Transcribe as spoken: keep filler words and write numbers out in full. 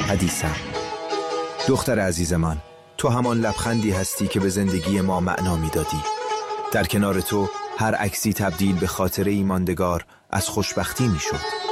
حدیثم. دختر عزیز من، تو همان لبخندی هستی که به زندگی ما معنا میدادی. در کنار تو هر عکسی تبدیل به خاطره ای ماندگار از خوشبختی میشد.